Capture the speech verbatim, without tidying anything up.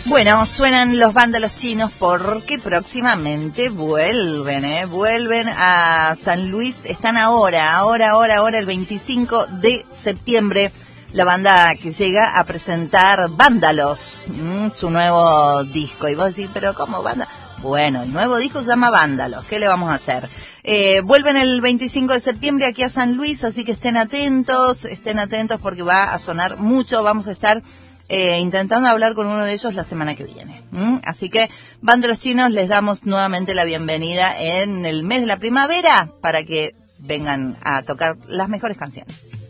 Bueno, suenan los vándalos chinos porque próximamente vuelven, ¿eh? Vuelven a San Luis, están ahora, ahora, ahora, ahora, el veinticinco de septiembre, la banda que llega a presentar Vándalos, mmm, su nuevo disco. Y vos decís, ¿pero cómo banda? Bueno, el nuevo disco se llama Vándalos, ¿qué le vamos a hacer? Eh, vuelven el veinticinco de septiembre aquí a San Luis, así que estén atentos, estén atentos porque va a sonar mucho, vamos a estar Eh, intentando hablar con uno de ellos la semana que viene. ¿Mm? Así que, Vándalos Chinos, les damos nuevamente la bienvenida en el mes de la primavera para que vengan a tocar las mejores canciones.